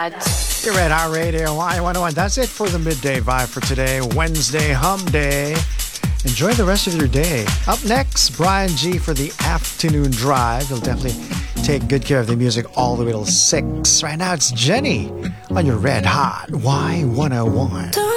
Hot. You're at our radio Y101. That's it for the midday vibe for today, Wednesday Hum Day. Enjoy the rest of your day. Up next, Brian G for the afternoon drive. He'll definitely take good care of the music all the way till 6. Right now, it's Jenny on your Red Hot Y101.